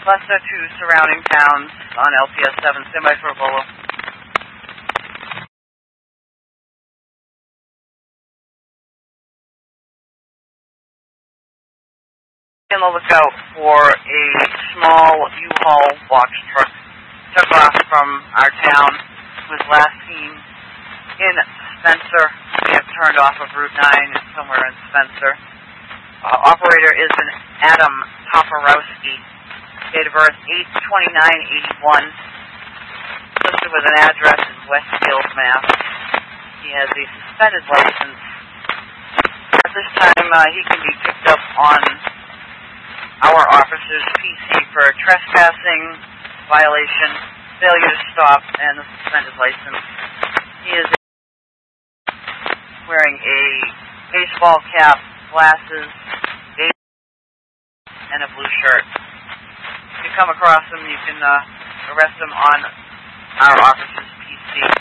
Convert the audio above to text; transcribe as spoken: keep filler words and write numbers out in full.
cluster to surrounding towns on L P S seven. Stand by for a bolo. On the lookout for a small U-Haul box truck took off from our town. Was last seen in Spencer. We have turned off of Route nine somewhere in Spencer. Uh, operator is an Adam Toporowski. Date of birth eight twenty-nine eighty-one. Listed with an address in Westfield, Mass. He has a suspended license. At this time, uh, he can be picked up on our officer's P C for trespassing, violation, failure to stop, and the suspended license. He is wearing a baseball cap, glasses, and a blue shirt. If you come across him, you can uh, arrest him on our officer's P C.